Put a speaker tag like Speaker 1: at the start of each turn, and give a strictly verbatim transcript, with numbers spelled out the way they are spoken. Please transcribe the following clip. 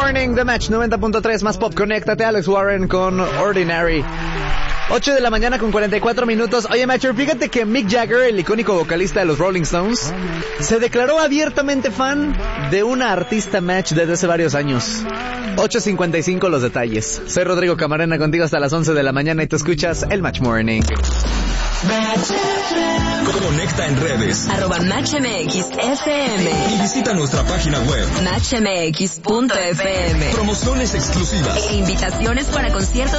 Speaker 1: Morning, The Match noventa punto tres, más pop. Conéctate, Alex Warren con Ordinary. ocho de la mañana con cuarenta y cuatro minutos. Oye, Macho, fíjate que Mick Jagger, el icónico vocalista de los Rolling Stones, se declaró abiertamente fan de una artista, Match, desde hace varios años. ocho cincuenta y cinco los detalles. Soy Rodrigo Camarena, contigo hasta las once de la mañana y te escuchas el Match Morning.
Speaker 2: Conecta en redes
Speaker 3: arroba Match M X F M
Speaker 2: y visita nuestra página web
Speaker 3: match m x punto f m.
Speaker 2: Promociones exclusivas
Speaker 3: E invitaciones para conciertos